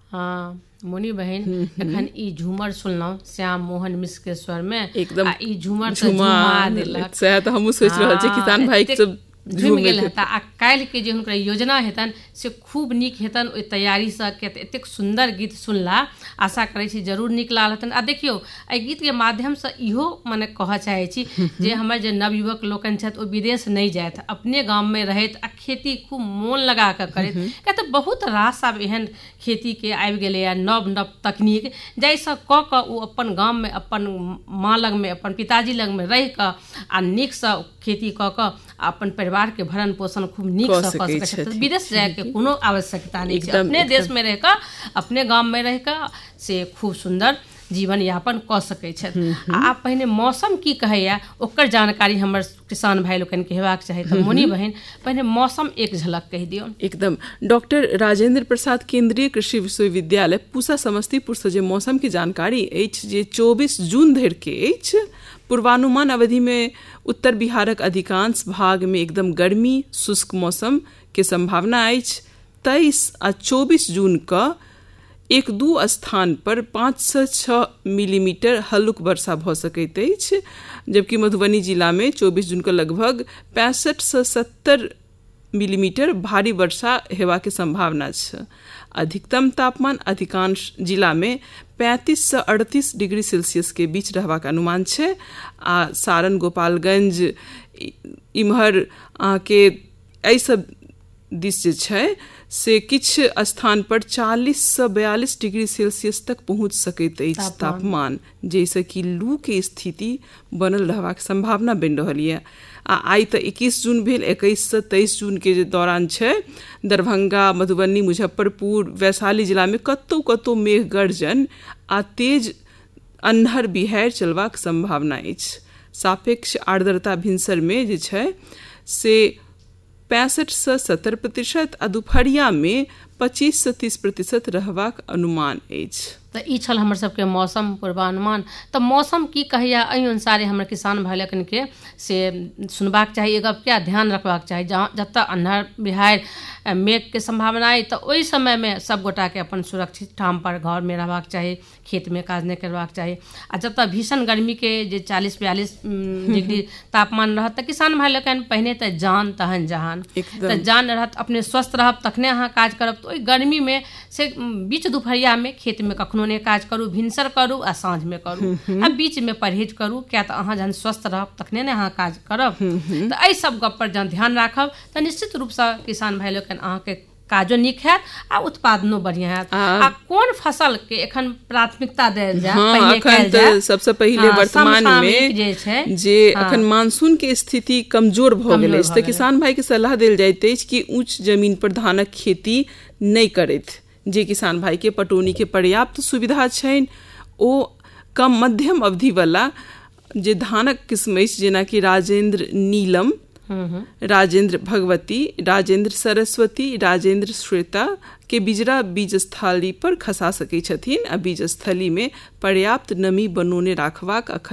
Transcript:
हाँ मोनी बहन एखन ई झूमर सुनलहुँ श्याम मोहन मिश्र के स्वर में एकदम ई झूमर तो झुमा देलक। सएह तऽ हमहूँ सोचि रहल छी किसान भाई सब झुमि गेल हेता आ काल्हि के जे हुनकर योजना हेतनि से खूब नीक हेतनि। ओहि तैयारीसँ के एतेक सुन्दर गीत सुनला, आशा करै छी जरूर नीक लागल हेतनि। आ देखियौ एहि गीतके माध्यमसँ इहो मने कहऽ चाहै छी जे हमर जे नवयुवक लोकनि छथि ओ विदेश नहि जाथि, अपने गाममे रहथि आ खेती खूब मोन लगा कऽ करथि। किया तऽ बहुत रास आब एहन खेतीके आबि गेलैए नव नव तकनीक, जाहिसँ कऽ कऽ ओ अपन गाममे अपन माँ लगमे अपन पिताजी लगमे रहि कऽ आ नीकसँ खेती कऽ कऽ अपन परिवारके भरण पोषण खूब नीकसँ कऽ सकैत छथि। विदेश जायके कोनो आवश्यकता नहि छै, अपने देशमे रहि कऽ अपने गाममे रहि कऽ से खूब सुन्दर जीवन यापन कऽ सकैत छथि। आ पहिने मौसम की कहैया ओकर जानकारी हमर किसान भाई लोकनिके हेबाक चाही। तऽ मोनी बहन पहिने मौसम एक झलक कहि दियौ। एकदम डॉक्टर राजेंद्र प्रसाद केंद्रीय कृषि विश्वविद्यालय पूसा समस्तीपुरसँ जे मौसमके जानकारी अछि जे 24 जून धरिके अछि। पूर्वानुमान अवधि में उत्तर बिहारक अधिकांश भाग में एकदम गर्मी शुष्क मौसम के संभावना अछि। 23 आ 24 जून का 1-2 स्थान पर 5 से 6 मिलीमीटर हल्लुक वर्षा भऽ सकैत अछि, जबकि मधुबनी जिला में 24 जून का लगभग 65 से 70 मिलीमीटर भारी वर्षा हेबाक संभावना छै। अधिकतम तापमान अधिकांश जिला में 35 से 38 डिग्री सेल्सियस के बीच रहबाक अनुमान छै। आ सारण गोपालगंज इम्हर अहाँके एहि सब दिस जे छै से किछु स्थान पर 40 से 42 डिग्री सेल्सियस तक पहुँच सकैत अछि तापमान, जैसे कि लू के स्थिति बनल रहबाक संभावना बनि रहल यऽ। आ आइ तऽ 21 जून भेल, 21 से 23 जून के जे दौरान छै दरभंगा मधुबनी मुजफ्फरपुर वैशाली जिला में कतौ कतौ मेघ गर्जन आ तेज अन्हर बिहाड़ि चलबाक संभावना अछि। सापेक्ष आर्द्रता भिनसर में जे छै से 65 से 70% आ दुपहरिया में 25 से 30% रहबाक अनुमान अछि। तऽ ई छल हमर सबके मौसम पूर्वानुमान। तऽ मौसम की कहैया एहि अनुसारे हमर किसान भाई लोकनिके से सुनबाक चाही, एगो क्या ध्यान रखबाक चाही। जहाँ जतऽ अन्हर बिहाड़ि मेघके संभावना अइ तऽ ओहि समयमे सब गोटाके अपन सुरक्षित ठाम पर घरमे रहबाक चाही, खेतमे काज नहि करबाक चाही। आ जतऽ भीषण गर्मीके जे 40-42 डिग्री तापमान रहत तऽ किसान भाई लोकनि पहिने तऽ जान तहन जहान। तऽ जान रहत, अपने स्वस्थ रहब तखने अहाँ काज करब। तऽ ओहि गर्मीमे से बीच दुपहरियामे खेतमे कखनो ने काज करू, भिनसर करू आ साँझमे करू, आ बीचमे परहेज करू, किया तऽ अहाँ जहन स्वस्थ रहब तखने ने अहाँ काज करब। तऽ एहि सब गप पर जहन ध्यान राखब तऽ निश्चित रूपसँ किसान भाई लोकनि अहाँके काजो नीक हैत आ उत्पादनो बढ़िया हैत। आ कोन फसल के एखन प्राथमिकता देल जाय, पहिने कैल जाय? सबसे पहिले वर्तमान में जे एखन मानसून के स्थिति कमजोर भऽ गेल अछि तऽ किसान भाई के सलाह देल जाइत अछि कि ऊंच जमीन पर धानक खेती नहि करथि। जे किसान भाई के पटौनी के पर्याप्त सुविधा छनि ओ कम मध्यम अवधि वाला जे धानक किस्म अछि जेनाकि राजेंद्र नीलम, राजेंद्र भगवती, राजेंद्र सरस्वती, राजेंद्र श्वेता के बिजरा बीज स्थली पर खसा सकै छथिन। आ बीज स्थली में पर्याप्त नमी बनौने राखबाक